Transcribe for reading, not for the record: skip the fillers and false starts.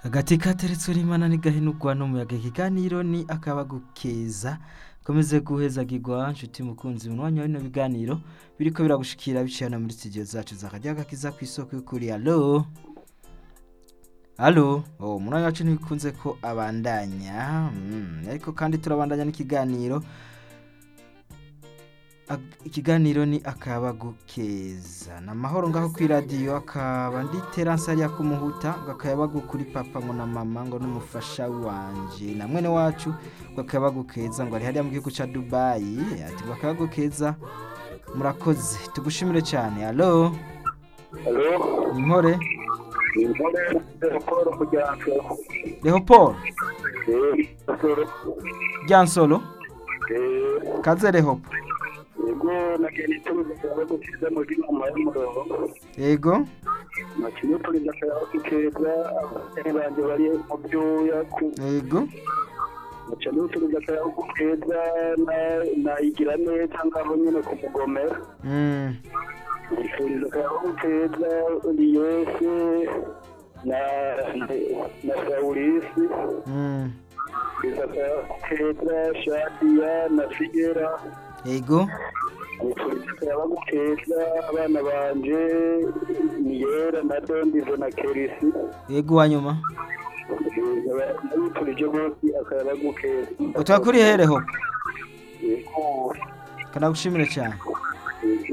Agati kateretswe n'Imana ntigahinurwa n'umuyaga, ikiganiro ni akabagukeza. Komeze guhezagirwa nshuti mukunzi mu mwanya w'ino biganiro biriko biragushikira bicana muri studio zacu za Radio Agakiza kw'isoko y'ukuri. Allo umwanya wacu ntibikunze ko abandanya, ariko kandi turabandanya n'ikiganiro. Ikiganiro ni akabagukeza. Namahoro ngaho kwi radio, akaba ndi Terence ariya kumuhuta, gakayabagu kuri papa ngo na mama ngo n'umufasha wanje na mwene wacu, gakayabagukeza ngo ari hariya mu gihugu ca Dubai. Ati gakayabagukeza, murakoze, tugushimire cyane. Allo Impore Leopold Jansolo Kaze Leopold. Ego nageni tuza gukiza mu gihoma y'umurongo. Ego Nakimwe tuliza kuyakeza abasore banje bari mu byoya ku. Ego Nakimwe tuliza kuyakeza na igira neza ngaho nyene ku mugomera. Tuliza kuyakeza Liyese na Saulisi. Tuliza kuyakeza Shadia na Figera. Ego Abagukeza abana banje Niyera na Dondizo na Kerisi. Ego wanyuma turije bose akabagukeza. Utakuri hereho Ego kana gushimire cyane.